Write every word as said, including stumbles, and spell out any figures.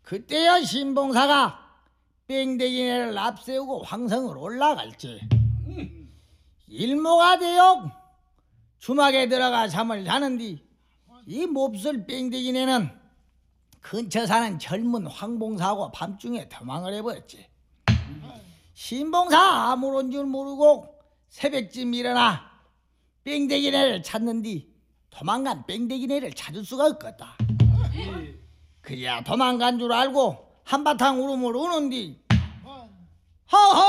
그때야 신봉사가 뺑댕이네를 앞세우고 황성을 올라갈지. 일모가 되어 주막에 들어가 잠을 자는디 이 몹쓸 뺑댕이네는 근처 사는 젊은 황봉사하고 밤중에 도망을 해버렸지. 신봉사 아무런 줄 모르고 새벽쯤 일어나 뺑댕이네를 찾는디 도망간 뺑댕이네를 찾을 수가 없겠다. 그야 도망간 줄 알고 한바탕 울음을 우는디 허허